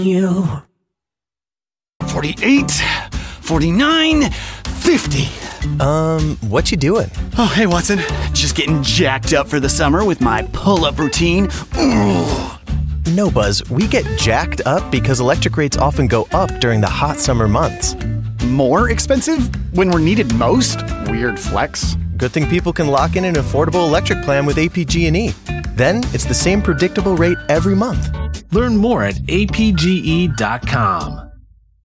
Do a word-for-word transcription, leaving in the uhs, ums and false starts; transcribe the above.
you. forty-eight, forty-nine, fifty. Um, what you doing? Oh, hey, Watson. Just getting jacked up for the summer with my pull-up routine. Ooh. No, Buzz, we get jacked up because electric rates often go up during the hot summer months. More expensive when we're needed most? Weird flex. Good thing people can lock in an affordable electric plan with A P G and E. Then it's the same predictable rate every month. Learn more at A P G E dot com.